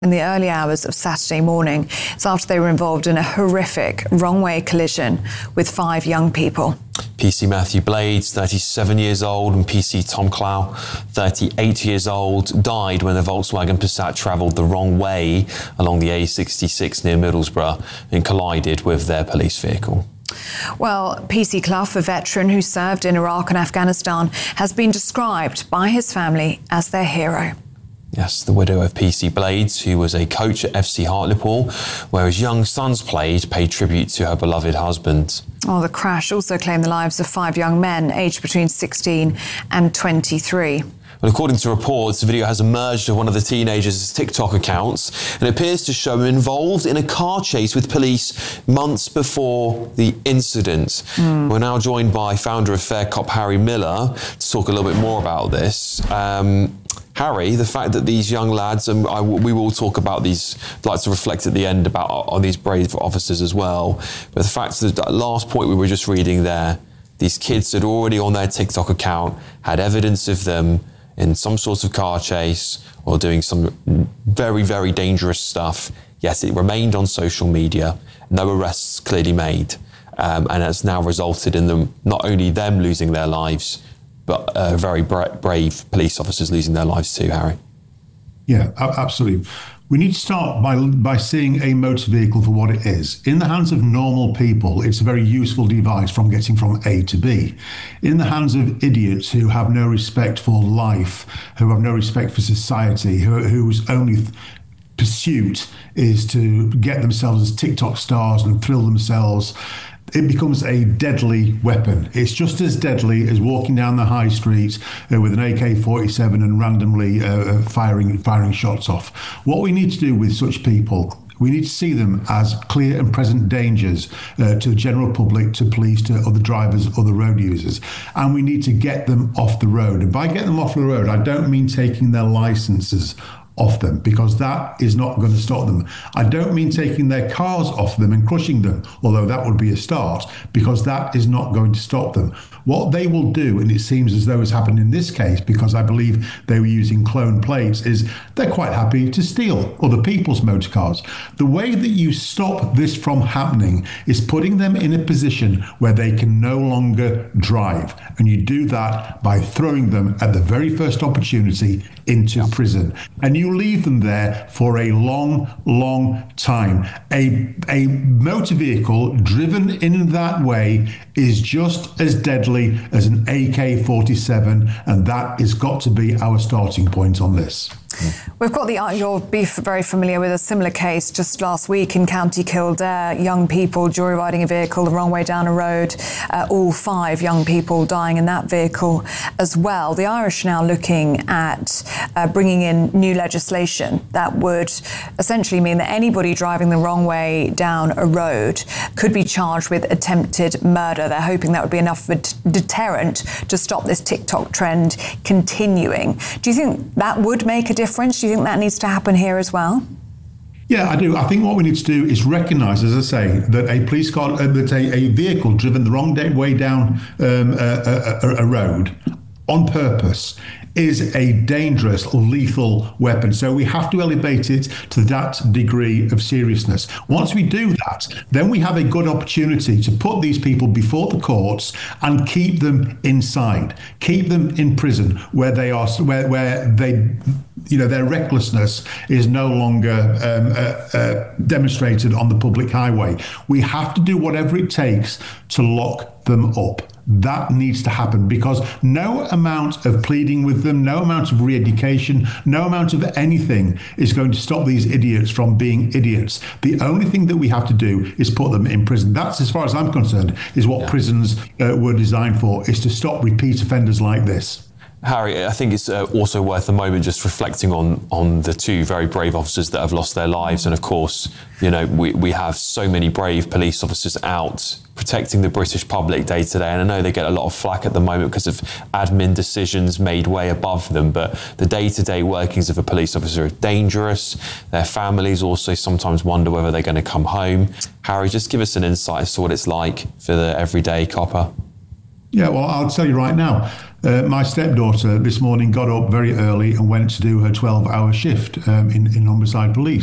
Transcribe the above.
in the early hours of Saturday morning. It's after they were involved in a horrific wrong-way collision with 5 young people. PC Matthew Blades, 37 years old, and PC Tom Clow, 38 years old, died when the Volkswagen Passat travelled the wrong way along the A66 near Middlesbrough and collided with their police vehicle. Well, PC Clough, a veteran who served in Iraq and Afghanistan, has been described by his family as their hero. Yes, the widow of PC Blades, who was a coach at FC Hartlepool, where his young sons played, paid tribute to her beloved husband. Oh, the crash also claimed the lives of 5 young men aged between 16 and 23. Well, according to reports, the video has emerged of one of the teenagers' TikTok accounts and appears to show him involved in a car chase with police months before the incident. We're now joined by founder of Fair Cop, Harry Miller, to talk a little bit more about this. Harry, the fact that these young lads, and we will talk about these, I'd like to reflect at the end about on these brave officers as well, but the fact that last point we were just reading there, these kids had already on their TikTok account had evidence of them in some sort of car chase or doing some very, very dangerous stuff. Yes, it remained on social media, no arrests clearly made, and has now resulted in them, not only them losing their lives, but very brave police officers losing their lives too, Harry. Yeah, absolutely. We need to start by seeing a motor vehicle for what it is. In the hands of normal people, it's a very useful device from getting from A to B. In the hands of idiots who have no respect for life, who have no respect for society, whose only pursuit is to get themselves as TikTok stars and thrill themselves, it becomes a deadly weapon. It's just as deadly as walking down the high street with an AK-47 and randomly firing shots off. What we need to do with such people, we need to see them as clear and present dangers to the general public, to police, to other drivers, other road users. And we need to get them off the road. And by get them off the road, I don't mean taking their licenses off them, because that is not going to stop them. I don't mean taking their cars off them and crushing them, although that would be a start, because that is not going to stop them. What they will do, and it seems as though it's happened in this case, because I believe they were using clone plates, is they're quite happy to steal other people's motor cars. The way that you stop this from happening is putting them in a position where they can no longer drive. And you do that by throwing them at the very first opportunity into prison. And you leave them there for a long, long time. A motor vehicle driven in that way is just as deadly as an AK-47, and that has got to be our starting point on this. We've got you'll be very familiar with a similar case just last week in County Kildare. Young people joyriding a vehicle the wrong way down a road. All 5 young people dying in that vehicle as well. The Irish are now looking at bringing in new legislation that would essentially mean that anybody driving the wrong way down a road could be charged with attempted murder. They're hoping that would be enough of a deterrent to stop this TikTok trend continuing. Do you think that would make a difference? Do you think that needs to happen here as well? Yeah, I do. I think what we need to do is recognise, as I say, that a police car, that a vehicle driven the wrong way down a road on purpose is a dangerous, lethal weapon. So we have to elevate it to that degree of seriousness. Once we do that, then we have a good opportunity to put these people before the courts and keep them inside, keep them in prison where they are, where they, their recklessness is no longer demonstrated on the public highway. We have to do whatever it takes to lock them up. That needs to happen, because no amount of pleading with them, no amount of re-education, no amount of anything is going to stop these idiots from being idiots. The only thing that we have to do is put them in prison. That's, as far as I'm concerned, is what prisons were designed for, is to stop repeat offenders like this. Harry, I think it's also worth a moment just reflecting on the 2 very brave officers that have lost their lives. And of course, we have so many brave police officers out protecting the British public day to day. And I know they get a lot of flack at the moment because of admin decisions made way above them. But the day-to-day workings of a police officer are dangerous. Their families also sometimes wonder whether they're going to come home. Harry, just give us an insight as to what it's like for the everyday copper. Yeah, well, I'll tell you right now. My stepdaughter this morning got up very early and went to do her 12-hour shift in homicide police.